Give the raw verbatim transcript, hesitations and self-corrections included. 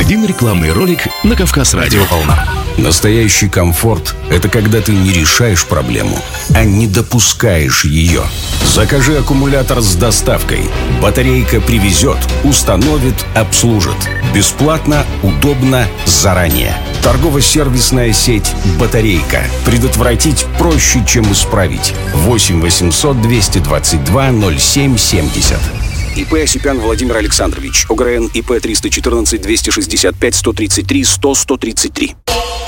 Один рекламный ролик на Кавказ-радио «Волна». Настоящий комфорт – это когда ты не решаешь проблему, а не допускаешь ее. Закажи аккумулятор с доставкой. Батарейка привезет, установит, обслужит. Бесплатно, удобно, заранее. Торгово-сервисная сеть «Батарейка». Предотвратить проще, чем исправить. восемь восемьсот двести двадцать два ноль семь семьдесят. ИП Осипян Владимир Александрович. ОГРН ИП триста четырнадцать двести шестьдесят пять сто тридцать три сто сто тридцать три.